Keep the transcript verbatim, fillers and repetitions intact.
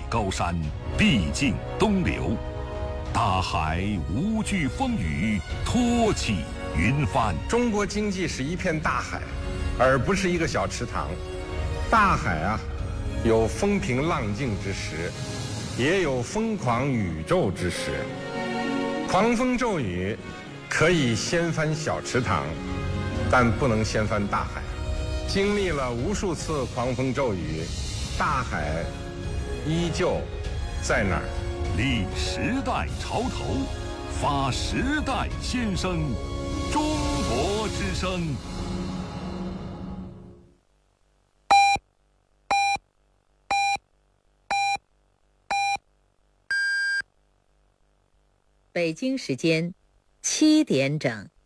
高山毕竟东流，大海无惧风雨，托起云帆。 中国经济是一片大海，而不是一个小池塘。大海啊，有风平浪静之时，也有疯狂宇宙之时。狂风骤雨可以掀翻小池塘，但不能掀翻大海。经历了无数次狂风骤雨，大海依旧在那儿。 立时代潮头，发时代先声，中国之声。 北京时间七点整。